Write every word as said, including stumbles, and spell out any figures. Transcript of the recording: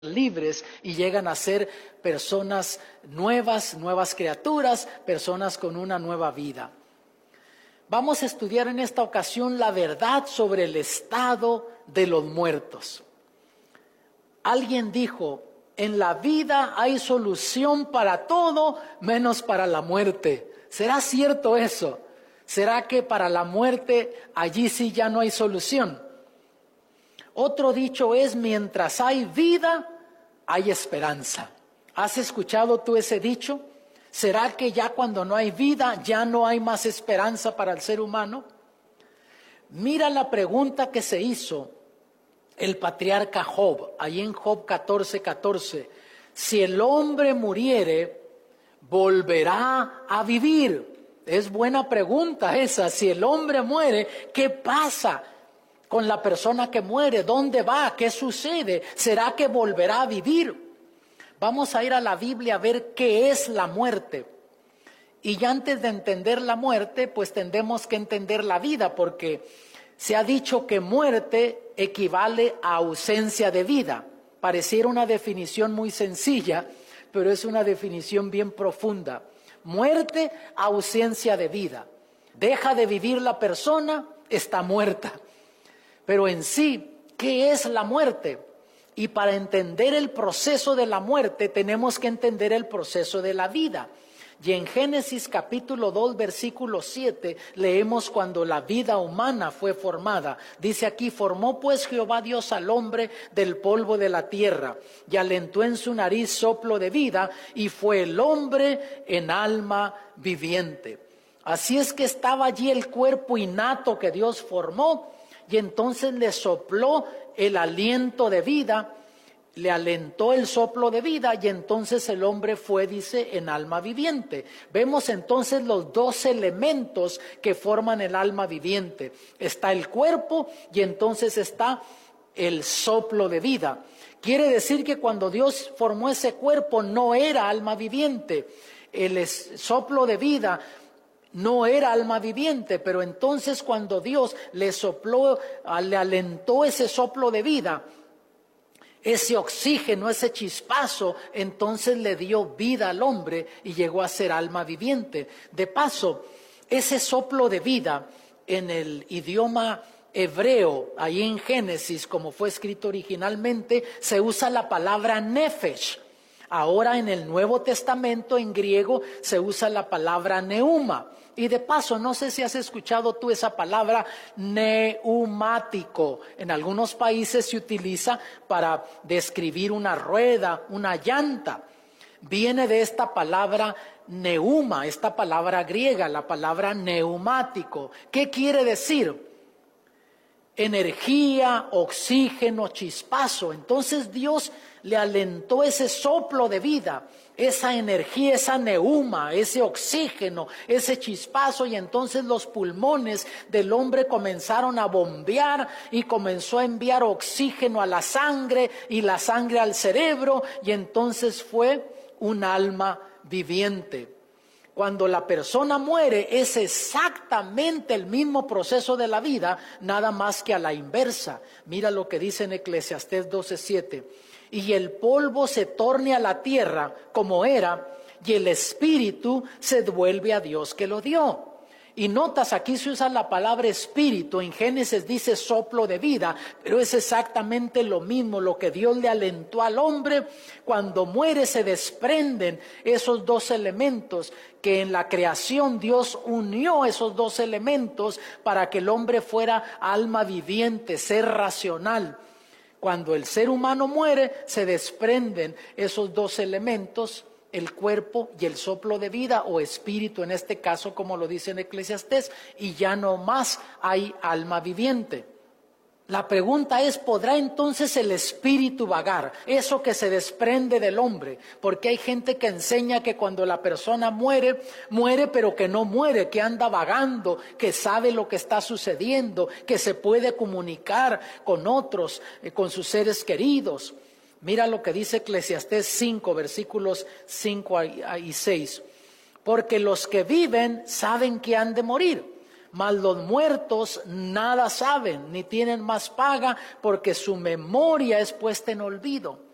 libres y llegan a ser personas nuevas, nuevas criaturas, personas con una nueva vida. Vamos a estudiar en esta ocasión la verdad sobre el estado de los muertos. Alguien dijo, en la vida hay solución para todo menos para la muerte. ¿Será cierto eso? ¿Será que para la muerte allí sí ya no hay solución? Otro dicho es, mientras hay vida, hay esperanza. ¿Has escuchado tú ese dicho? ¿Será que ya cuando no hay vida, ya no hay más esperanza para el ser humano? Mira la pregunta que se hizo el patriarca Job, ahí en Job catorce, catorce. Si el hombre muriere, ¿volverá a vivir? Es buena pregunta esa. Si el hombre muere, ¿qué pasa con la persona que muere? ¿Dónde va? ¿Qué sucede? ¿Será que volverá a vivir? Vamos a ir a la Biblia a ver qué es la muerte. Y ya antes de entender la muerte, pues tendremos que entender la vida, porque se ha dicho que muerte equivale a ausencia de vida. Pareciera una definición muy sencilla, pero es una definición bien profunda. Muerte, ausencia de vida. Deja de vivir la persona, está muerta. Pero en sí, ¿qué es la muerte? Y para entender el proceso de la muerte, tenemos que entender el proceso de la vida. Y en Génesis capítulo dos, versículo siete, leemos cuando la vida humana fue formada. Dice aquí, formó pues Jehová Dios al hombre del polvo de la tierra, y alentó en su nariz soplo de vida, y fue el hombre en alma viviente. Así es que estaba allí el cuerpo innato que Dios formó, y entonces le sopló el aliento de vida, le alentó el soplo de vida, y entonces el hombre fue, dice, en alma viviente. Vemos entonces los dos elementos que forman el alma viviente. Está el cuerpo y entonces está el soplo de vida. Quiere decir que cuando Dios formó ese cuerpo no era alma viviente. El soplo de vida no era alma viviente, pero entonces cuando Dios le sopló, le alentó ese soplo de vida, ese oxígeno, ese chispazo, entonces le dio vida al hombre y llegó a ser alma viviente. De paso, ese soplo de vida en el idioma hebreo, ahí en Génesis, como fue escrito originalmente, se usa la palabra nefesh. Ahora en el Nuevo Testamento, en griego, se usa la palabra neuma. Y de paso, no sé si has escuchado tú esa palabra neumático. En algunos países se utiliza para describir una rueda, una llanta. Viene de esta palabra neuma, esta palabra griega, la palabra neumático. ¿Qué quiere decir? Energía, oxígeno, chispazo. Entonces Dios le alentó ese soplo de vida, esa energía, esa neuma, ese oxígeno, ese chispazo, y entonces los pulmones del hombre comenzaron a bombear y comenzó a enviar oxígeno a la sangre y la sangre al cerebro, y entonces fue un alma viviente. Cuando la persona muere es exactamente el mismo proceso de la vida, nada más que a la inversa. Mira lo que dice en Eclesiastés doce siete. Y el polvo se torne a la tierra como era, y el espíritu se devuelve a Dios que lo dio. Y notas, aquí se usa la palabra espíritu, en Génesis dice soplo de vida, pero es exactamente lo mismo, lo que Dios le alentó al hombre. Cuando muere se desprenden esos dos elementos, que en la creación Dios unió esos dos elementos para que el hombre fuera alma viviente, ser racional. Cuando el ser humano muere, se desprenden esos dos elementos, el cuerpo y el soplo de vida, o espíritu en este caso, como lo dice en Eclesiastés, y ya no más hay alma viviente. La pregunta es, ¿podrá entonces el espíritu vagar? Eso que se desprende del hombre, porque hay gente que enseña que cuando la persona muere, muere pero que no muere, que anda vagando, que sabe lo que está sucediendo, que se puede comunicar con otros, eh, con sus seres queridos. Mira lo que dice Eclesiastés cinco, versículos cinco y seis. Porque los que viven saben que han de morir, mas los muertos nada saben, ni tienen más paga, porque su memoria es puesta en olvido.